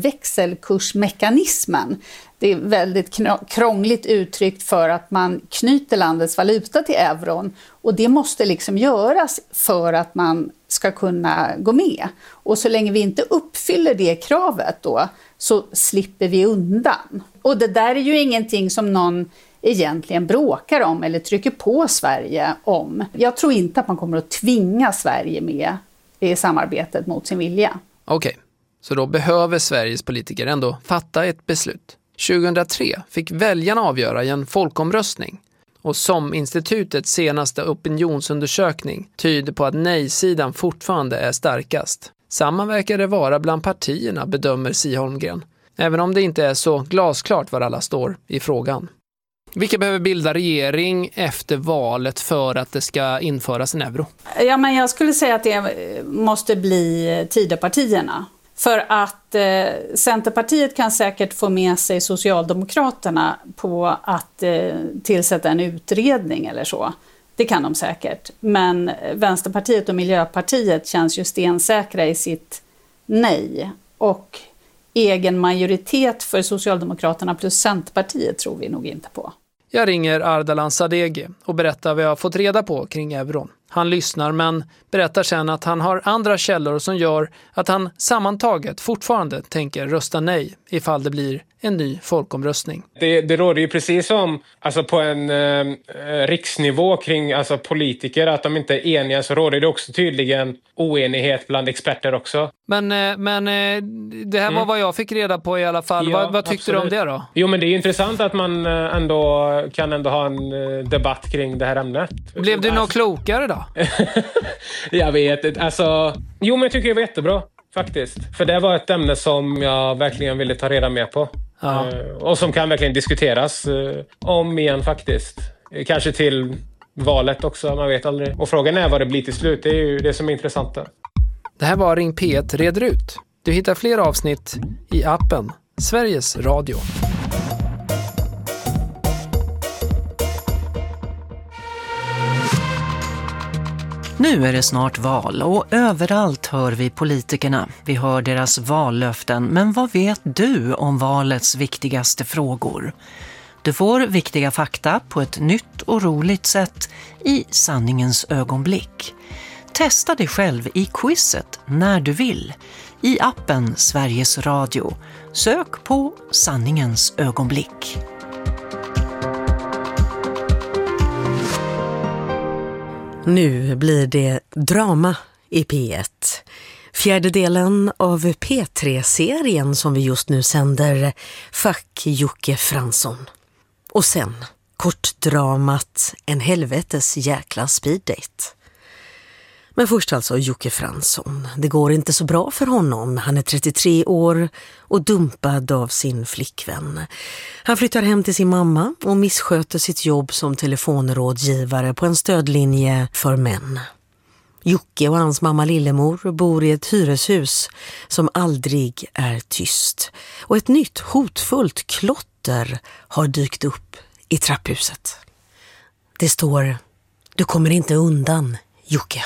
växelkursmekanismen. Det är väldigt krångligt uttryckt för att man knyter landets valuta till euron. Och det måste liksom göras för att man ska kunna gå med. Och så länge vi inte uppfyller det kravet då, så slipper vi undan. Och det där är ju ingenting som någon egentligen bråkar om eller trycker på Sverige om. Jag tror inte att man kommer att tvinga Sverige med i samarbetet mot sin vilja. Okej, så då behöver Sveriges politiker ändå fatta ett beslut. 2003 fick väljarna avgöra i en folkomröstning. Och som institutets senaste opinionsundersökning tyder på att nej-sidan fortfarande är starkast. Samma verkar det vara bland partierna, bedömer Siv Holmgren. Även om det inte är så glasklart var alla står i frågan. Vilka behöver bilda regering efter valet för att det ska införas en euro? Ja, men jag skulle säga att det måste bli Tidöpartierna. För att Centerpartiet kan säkert få med sig Socialdemokraterna på att tillsätta en utredning eller så. Det kan de säkert. Men Vänsterpartiet och Miljöpartiet känns ju stensäkra i sitt nej. Och egen majoritet för Socialdemokraterna plus Centerpartiet tror vi nog inte på. Jag ringer Ardalan Sadeghi och berättar vad jag har fått reda på kring euron. Han lyssnar men berättar sen att han har andra källor som gör att han sammantaget fortfarande tänker rösta nej ifall det blir en ny folkomröstning. Det råder ju precis som på en riksnivå kring politiker att de inte är eniga, så råder det också tydligen oenighet bland experter också. Men det här var vad jag fick reda på i alla fall. Ja, vad tyckte du om det då? Jo, men det är intressant att man ändå kan ha en debatt kring det här ämnet. Blev du något klokare då? Jag vet inte. Jo, men jag tycker det var jättebra faktiskt. För det var ett ämne som jag verkligen ville ta reda med på. Ja. Och som kan verkligen diskuteras om igen faktiskt. Kanske till valet också, man vet aldrig. Och frågan är vad det blir till slut, det är ju det som är intressant där. Det här var Ring P1 reder ut. Du hittar fler avsnitt i appen Sveriges Radio. Nu är det snart val och överallt hör vi politikerna. Vi hör deras vallöften, men vad vet du om valets viktigaste frågor? Du får viktiga fakta på ett nytt och roligt sätt i sanningens ögonblick. Testa dig själv i quizet när du vill. I appen Sveriges Radio. Sök på sanningens ögonblick. Nu blir det drama i P1. Fjärde delen av P3-serien som vi just nu sänder, Fuck Jocke Fransson. Och sen kortdramat En helvetes jäkla speeddate. Men först alltså Jocke Fransson. Det går inte så bra för honom. Han är 33 år och dumpad av sin flickvän. Han flyttar hem till sin mamma och missköter sitt jobb som telefonrådgivare på en stödlinje för män. Jocke och hans mamma Lillemor bor i ett hyreshus som aldrig är tyst. Och ett nytt hotfullt klotter har dykt upp i trapphuset. Det står: "Du kommer inte undan, Jocke."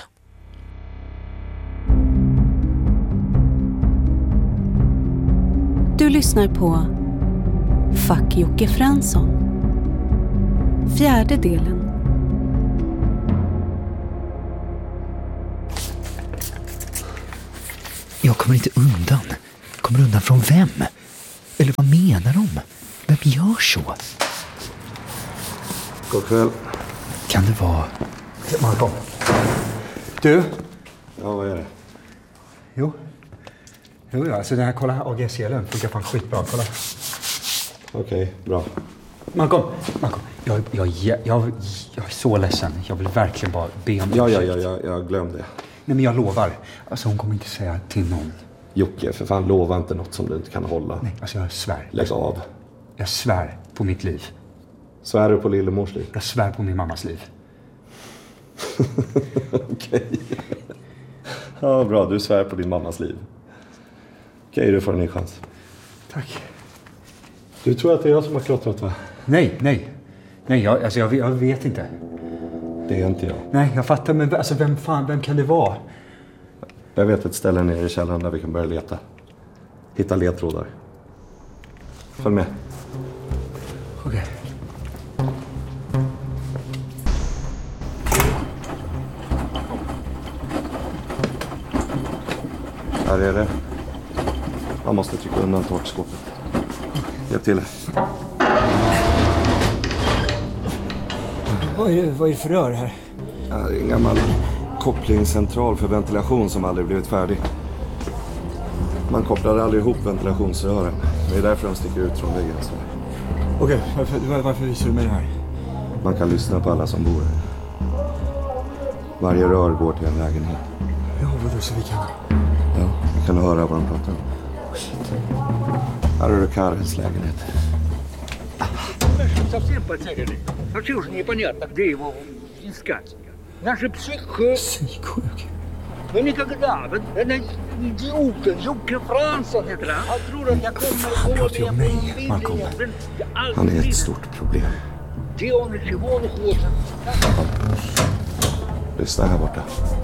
Du lyssnar på Fuck Jocke Fransson. 4:e delen. Jag kommer inte undan. Kommer undan från vem? Eller vad menar de? Vem gör så? God kväll. Kan det vara... Malcolm. Du? Ja, vad är det? Jo, alltså den här, kolla AG-sedeln funkar fan skitbra, kolla. Okej, bra. Malcolm, jag är så ledsen. Jag vill verkligen bara be om jag glömde det. Nej, men jag lovar. Alltså hon kommer inte säga till någon. Jocke, för fan, lova inte något som du inte kan hålla. Nej, alltså jag svär. Lägg av. Jag svär på mitt liv. Svär du på Lillemors liv? Jag svär på min mammas liv. Okej. Ja, bra. Du svär på din mammas liv. Okej, du får en ny chans. Tack. Du tror att det är jag som har klottrat, va? Nej, jag vet inte. Det är inte jag. Nej, jag fattar, men alltså vem kan det vara? Jag vet ett ställe nere i källaren där vi kan börja leta. Hitta ledtrådar. Följ med. Okej. Här är det. Man måste trycka undan torkskåpet. Hjälp till. Vad är det för rör här? Ja, det är en gammal kopplingscentral för ventilation som aldrig blivit färdig. Man kopplar aldrig ihop ventilationsrören. Det är därför de sticker ut från väggen. Okej, varför visar du mig det här? Man kan lyssna på alla som bor här. Varje rör går till en lägenhet. Ja, vadå, så vi kan... Ja, vi kan höra vad de pratar om. Här är det Karels lägenhet. Совсем потеряны. А что же непонятно, где его искать? Наши Psyksjuk? Ну никогда. Den är idioten, Jocke Fransson heter han. Han tror att jag kommer gå till mig, Malcolm. Han är ett stort problem. Где он и чего он хочет? Lyssna här borta.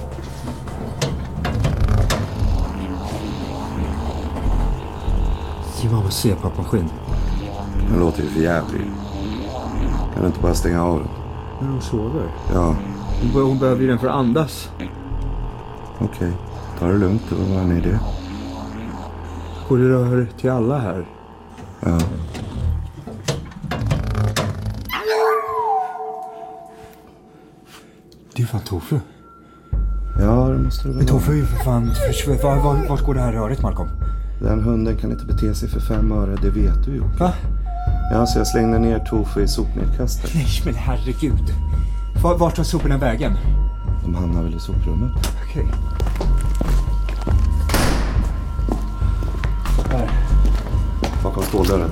Ge mamma se pappmaskin. Den låter ju för jävligt. Kan du inte bara stänga av den? När hon sover? Ja. Hon behöver ju den för att andas. Okej. Ta det lugnt. Vad är det? Går det rör till alla här? Ja. Det är fan Tofu. Ja, det måste det väl. Men Tofu är ju för fan... Vart går det här röret, Malcolm? Den hunden kan inte bete sig för 5 öre, det vet du ju. Va? Ja, så jag slängde ner Tofu i sopnedkastet. Nej, men herregud. Vart tar soporna vägen? De hamnar väl i soprummet. Okej. Här. Bakom ståldörren.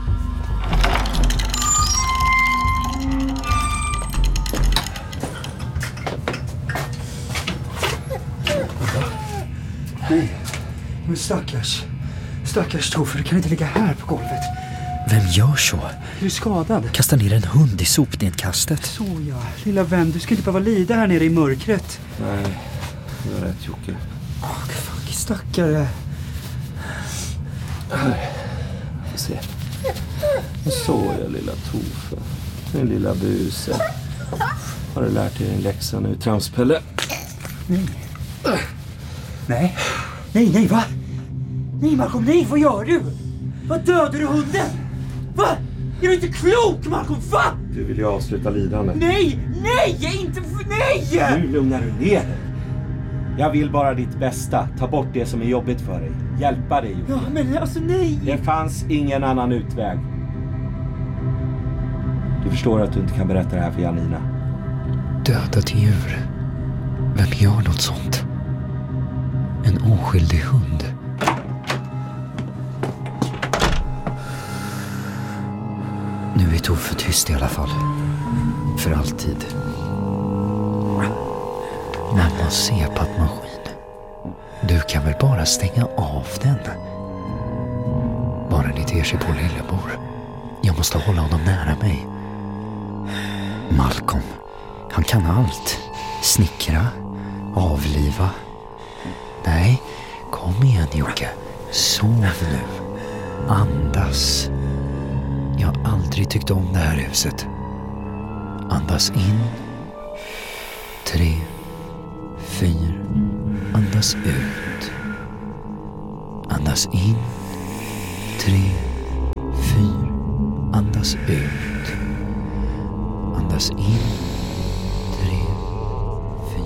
Nej, men stackars Tofu, du kan inte ligga här på golvet. Vem gör så? Du är skadad. Kasta ner en hund i sopnedkastet. Så ja, lilla vän, du ska inte behöva lida här nere i mörkret. Nej, du har rätt, Jocke. Fuck, stackare. Här, får se. Så är lilla Tofu. Min lilla buse. Har du lärt dig din läxa nu, tramspelle? Nej, va? Nej, Malcolm, nej, vad gör du? Vad dödar du hunden? Va? Är du inte klok, Malcolm, va? Du vill ju avsluta lidande. Nej, inte för nej! Nu lugnar du ner dig. Jag vill bara ditt bästa. Ta bort det som är jobbigt för dig. Hjälpa dig. Ja, men alltså nej. Det fanns ingen annan utväg. Du förstår att du inte kan berätta det här för Janina. Dödat djur. Vem gör något sånt? En oskyldig hund. Nu är Tofu tyst i alla fall. För alltid. Mammas CPAP-maskin. Du kan väl bara stänga av den? Bara ni ter sig på lillebror. Jag måste hålla honom nära mig. Malcolm, han kan allt. Snickra, avliva. Nej, kom igen Jocke. Sov nu. Andas. Jag har aldrig tyckt om det här huset. Andas in. 3, 4. Andas ut. Andas in. 3, 4. Andas ut. Andas in. 3, 4.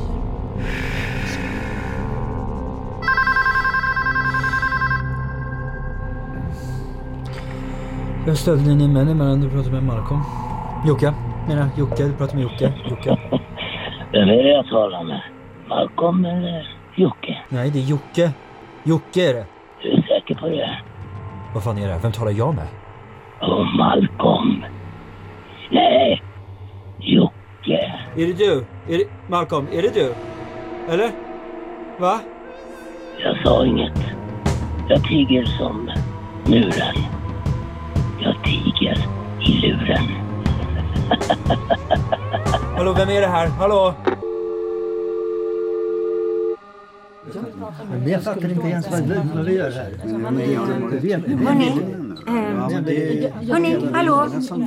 Jag stödde din invändning emellan du pratar med Malcolm. Jocke, du pratar med Jocke. Vem är det jag talar med? Malcolm eller Jocke? Nej, det är Jocke. Jocke är det. Du är säker på det? Vad fan är det? Vem talar jag med? Malcolm. Nej, Jocke. Är det du? Malcolm, är det du? Eller? Va? Jag sa inget. Jag tiger som muren. Jag tiger i luren. Hallå, vem är det här? Hallå? Jag fattar inte ens vad vi gör här. Hörni, hallå.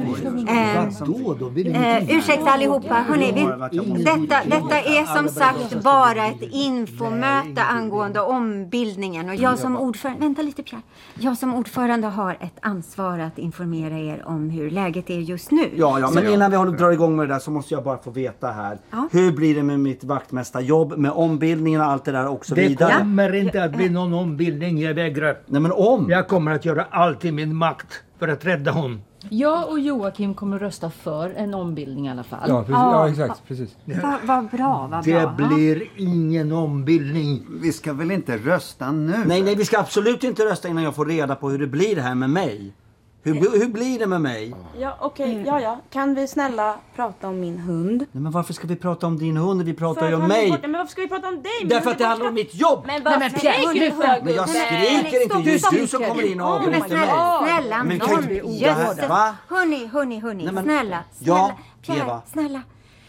Ursäkta allihopa. Hörni, detta är som sagt bara ett infomöte angående ombildningen. Och jag som ordförande, vänta lite Pierre. Jag som ordförande har ett ansvar att informera er om hur läget är just nu. Ja, men innan vi drar igång med det där så måste jag bara få veta här. Ja. Hur blir det med mitt vaktmästarjobb, med ombildningen och allt det där och så vidare? Det kommer inte att bli någon ombildning, jag vägrar. Nej, men om? Jag kommer att göra allt i min makt för att rädda hon. Jag och Joakim kommer att rösta för en ombildning i alla fall. Ja, precis. Ja exakt. Precis. Vad bra. Det blir ingen ombildning. Vi ska väl inte rösta nu? Nej, vi ska absolut inte rösta innan jag får reda på hur det blir här med mig. Hur blir det med mig? Ja, okej. Ja. Kan vi snälla prata om min hund? Nej, men varför ska vi prata om din hund? Vi pratar ju om mig. Men varför ska vi prata om dig? Därför att det handlar om mitt jobb. Men Pierre, men jag skriker inte. Det är du som kommer in och avbryter mig. Snälla, hörni. Snälla. Pierre, snälla.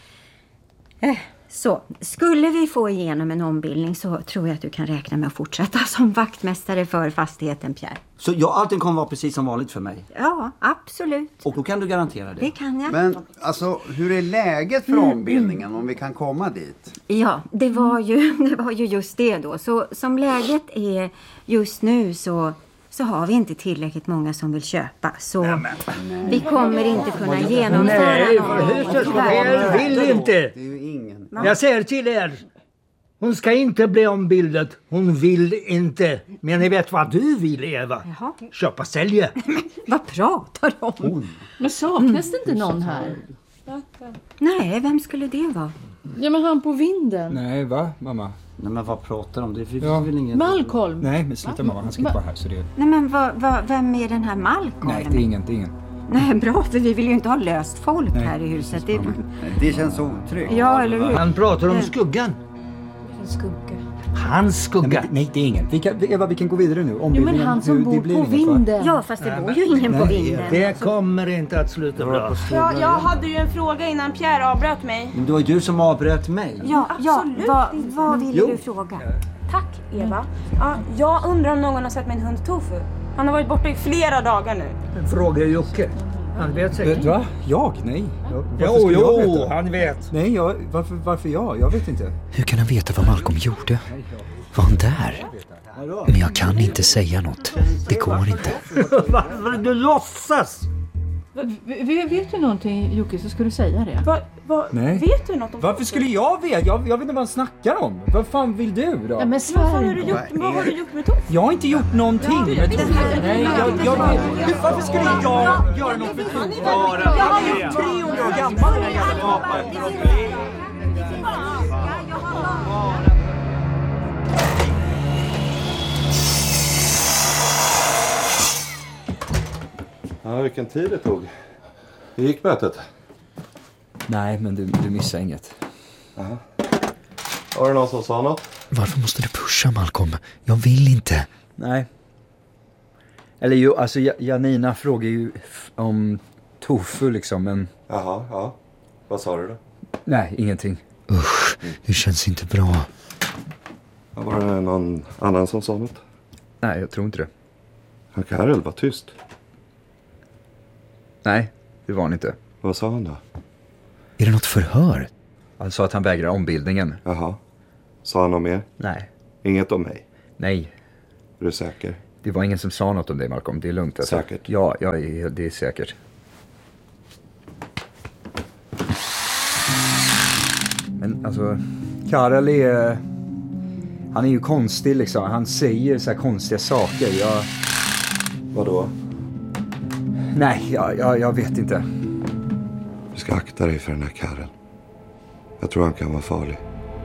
Så, skulle vi få igenom en ombildning så tror jag att du kan räkna med att fortsätta som vaktmästare för fastigheten, Pierre. Så allting kommer vara precis som vanligt för mig? Ja, absolut. Och då kan du garantera det? Det kan jag. Men alltså, hur är läget för ombildningen om vi kan komma dit? Ja, det var ju just det då. Så som läget är just nu så har vi inte tillräckligt många som vill köpa. Så vi kommer inte kunna genomföra Nej, vill inte. Det är ju ingen. Jag säger till er. Hon ska inte bli ombildad. Hon vill inte. Men ni vet vad du vill, Eva. Jaha. Köpa, sälja. Vad pratar du om? Men saknas det inte någon här? Nej, vem skulle det vara? Ja, men han på vinden. Nej, va, mamma? Nej, men vad pratar om? Det finns väl ingen... Malcolm. Nej, men sluta mamma. Han ska inte vara här. Så det... Nej, men vem är den här Malcolm? Nej, det är ingen. Nej, bra, för vi vill ju inte ha löst folk här i huset. Det känns så otryggt. Ja, eller hur? Han pratar om skuggan. Hans skugga. Nej, det är ingen. Vi kan gå vidare nu. Jo, men han som bor på vinden. Ja, fast det bor ju ingen på vinden. Det kommer inte att sluta bra. Ja, jag hade ju en fråga innan Pierre avbröt mig. Men det var ju du som avbröt mig. Ja, vad ville du fråga? Tack, Eva. Ja, jag undrar om någon har sett min hund Tofu. Han har varit borta i flera dagar nu. Fråga Jocke. Han vet säkert. Va? Jag? Nej. Jo, han vet. Nej, varför jag? Jag vet inte. Hur kan han veta vad Malcolm gjorde? Var han där? Men jag kan inte säga något. Det går inte. Varför du låtsas? Vet du någonting, Jocke, så ska du säga det. Nej. Vet du något om... Varför skulle jag veta? Jag vet inte vad han snackar om. Vad fan vill du då? Ja, men vad har du gjort med Tofu? Jag har inte gjort någonting med Tofu. Nej, varför skulle jag göra något med Tofu? Jag är 300 år gammal den här jävla vapen. Ja, vilken tid det tog. Hur gick mötet? Nej, men du missade inget. Aha. Var det någon som sa något? Varför måste du pusha, Malcolm? Jag vill inte. Nej. Eller jo, alltså Janina frågar ju om tofu liksom, men... Jaha, ja. Vad sa du då? Nej, ingenting. Usch, det känns inte bra. Var det någon annan som sa något? Nej, jag tror inte det. Karel var tyst. Nej, det var han inte. Vad sa han då? Är det något förhör? Han sa att han vägrar ombildningen. Jaha. Sa han något mer? Nej. Inget om mig? Nej. Är du säker? Det var ingen som sa något om dig, Malcolm. Det är lugnt. Alltså. Säkert? Ja, det är säkert. Men alltså, Karel är... Han är ju konstig liksom. Han säger så här konstiga saker. Vadå? Nej, jag vet inte. Du ska akta dig för den här Karel. Jag tror han kan vara farlig.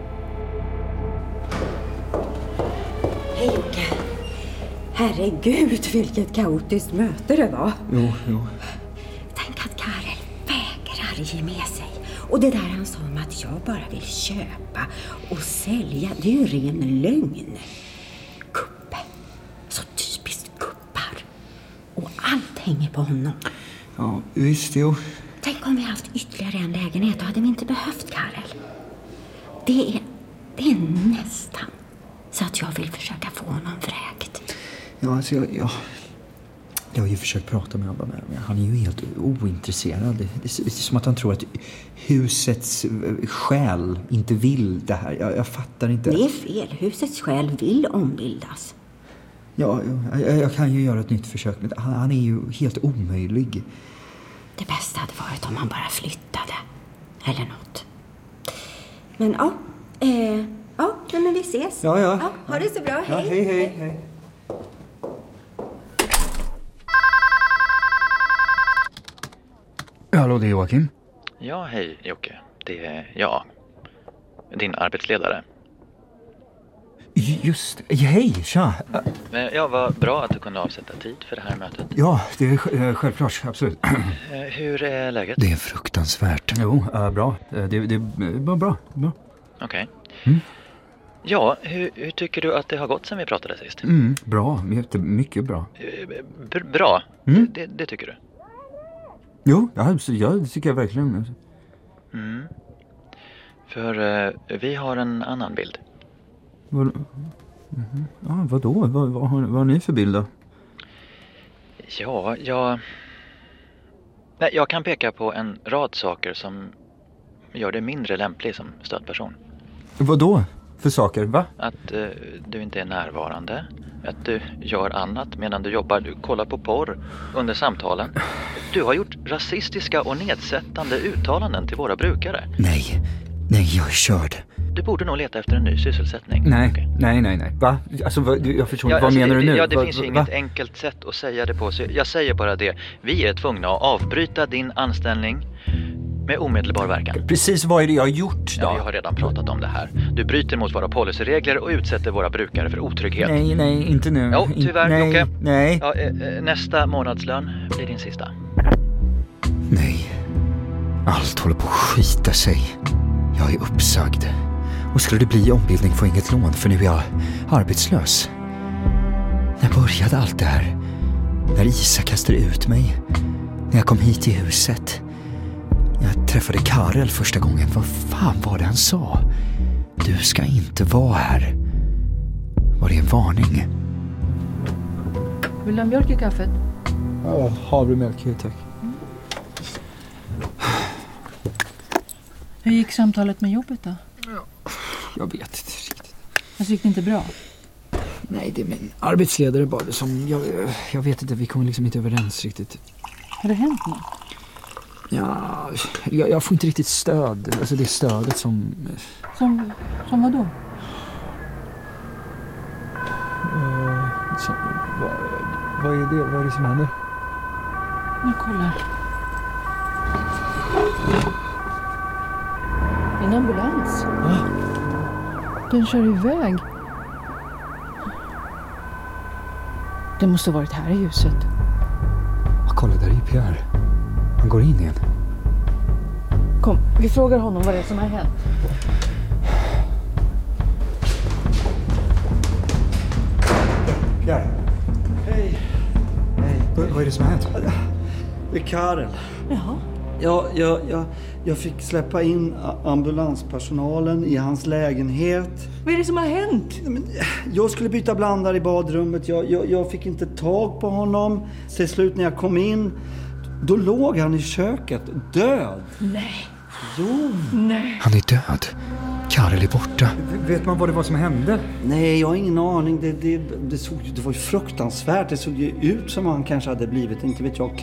Hej Jocke. Herregud, vilket kaotiskt möte det var. Jo. Tänk att Karel vägrar ge med sig. Och det där han sa om att jag bara vill köpa och sälja, det är ju ren lögn. Kuppe. Så typiskt kuppar. Och allt hänger på honom. Ja, visst, jo. Tänk om vi haft ytterligare en lägenhet, då hade vi inte behövt Karel. Det är nästan så att jag vill försöka få honom vräkt. Ja, alltså jag har ju försökt prata med honom, men han är ju helt ointresserad. Det är som att han tror att husets själ inte vill det här. Jag fattar inte. Det är fel. Husets själ vill ombildas. Ja, jag kan ju göra ett nytt försök. Men han är ju helt omöjlig. Det bästa hade varit om han bara flyttade. Eller något. Men men vi ses. Ja. Ha det så bra. Ja, hej. Hallå, det är Joakim. Ja, hej Jocke. Det är jag. Din arbetsledare. Just, hej, tja. Ja, vad bra att du kunde avsätta tid för det här mötet. Ja, det är självklart, absolut. Hur är läget? Det är fruktansvärt. Jo, bra. Det var bra. Okej. Ja, hur tycker du att det har gått sen vi pratade sist? Bra, mycket bra. Bra? Det tycker du? Jo, det tycker jag verkligen. För vi har en annan bild. Vadå? Vad har ni för bild då? Ja, jag kan peka på en rad saker som gör dig mindre lämplig som stödperson. Vadå för saker, va? Att du inte är närvarande. Att du gör annat medan du jobbar. Du kollar på porr under samtalen. Du har gjort rasistiska och nedsättande uttalanden till våra brukare. Nej, jag är körd. Du borde nog leta efter en ny sysselsättning. Nej. Va? Alltså, jag förstår inte. Vad menar du nu? Ja, det finns ju inget enkelt sätt att säga det på. Så jag säger bara det. Vi är tvungna att avbryta din anställning med omedelbar verkan. Precis, vad är det jag har gjort då? Ja, vi har redan pratat om det här. Du bryter mot våra policyregler och utsätter våra brukare för otrygghet. Nej, inte nu. Jo, tyvärr, Jocke. Nej. Ja, nästa månadslön blir din sista. Nej. Allt håller på att skita sig. Jag är uppsagd. Och skulle det bli ombildning får jag inget lån, för nu är jag arbetslös. När började allt det här? När Isa kastade ut mig? När jag kom hit till huset? Jag träffade Karel första gången. Vad fan var det han sa? Du ska inte vara här. Var det en varning? Vill du ha mjölk i kaffet? Ja, havremjölk, tack. Hur gick samtalet med jobbet då? Jag vet inte riktigt. Alltså, gick det inte bra? Nej, det är min arbetsledare bara som... Jag vet inte, vi kommer liksom inte överens riktigt. Har det hänt något? Ja, jag får inte riktigt stöd. Alltså det är stödet som... Som vad då? Vad är det? Vad är det som händer? Nu kolla. En ambulans. Va? Den kör iväg. Det måste ha varit här i huset. Kolla, där är ju Pierre. Han går in igen. Kom, vi frågar honom vad det är som har hänt. Vad är det som har hänt? Det är Karel. Jaha. Jag fick släppa in ambulanspersonalen i hans lägenhet. Vad är det som har hänt? Jag skulle byta blandare i badrummet. Jag fick inte tag på honom. Till slut när jag kom in, då låg han i köket, död. Nej. Jo. Nej. Han är död. Karel är borta. Vet man vad det var som hände? Nej, jag har ingen aning. Det var ju fruktansvärt. Det såg ju ut som han kanske hade blivit, inte vet jag,